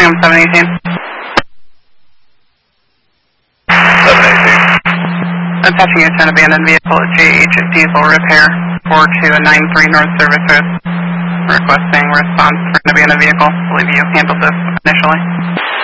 on 718. 718. Attaching you to an abandoned vehicle at JH Diesel Repair, 4293 North Service Road. Requesting response for an abandoned vehicle. I believe you handled this initially.